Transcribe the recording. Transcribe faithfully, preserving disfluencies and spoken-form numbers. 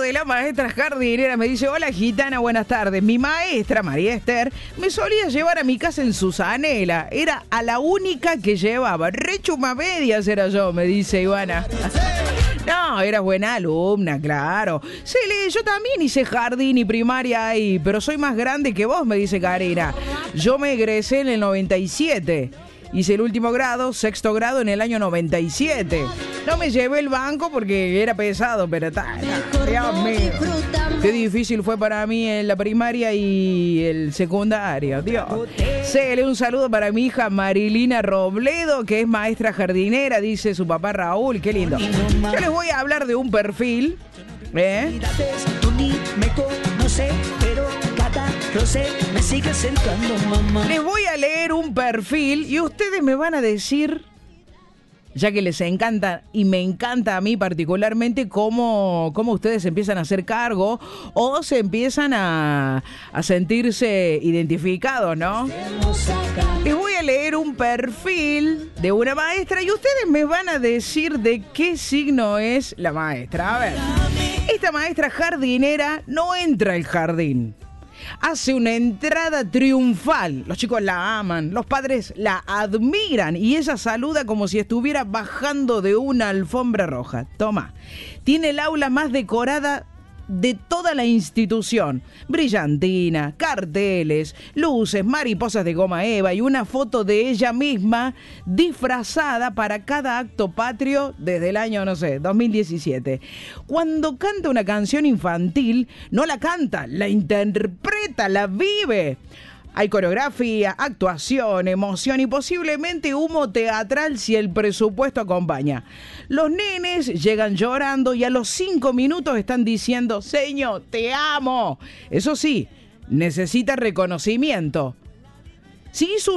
de la maestra jardinera. Me dice, hola gitana, buenas tardes. Mi maestra, María Esther, me solía llevar a mi casa en Susanela. Era a la única que llevaba. Re chumamedias era yo, me dice Ivana. No, eras buena alumna, claro. Sí, yo también hice jardín y primaria ahí, pero soy más grande que vos, me dice Karina. Yo me egresé en el noventa y siete. Hice el último grado, sexto grado, en el año noventa y siete. No me llevé el banco porque era pesado, pero está. Dios mío. Qué difícil fue para mí en la primaria y el secundario. Dios. Cele, un saludo para mi hija Marilina Robledo, que es maestra jardinera, dice su papá Raúl. Qué lindo. Yo les voy a hablar de un perfil. ¿Eh? Me sigue sentando, mamá. Les voy a leer un perfil y ustedes me van a decir, ya que les encanta y me encanta a mí particularmente, cómo, cómo ustedes empiezan a hacer cargo o se empiezan a, a sentirse identificados, ¿no? Les voy a leer un perfil de una maestra y ustedes me van a decir de qué signo es la maestra. A ver, esta maestra jardinera no entra al jardín. Hace una entrada triunfal. Los chicos la aman, los padres la admiran y ella saluda como si estuviera bajando de una alfombra roja. Toma, tiene el aula más decorada de toda la institución. Brillantina, carteles, luces, mariposas de goma eva y una foto de ella misma disfrazada para cada acto patrio desde el año, no sé, dos mil diecisiete. Cuando canta una canción infantil, no la canta, la interpreta, la vive. Hay coreografía, actuación, emoción y posiblemente humo teatral si el presupuesto acompaña. Los nenes llegan llorando y a los cinco minutos están diciendo, Señor, te amo. Eso sí, necesita reconocimiento. Si hizo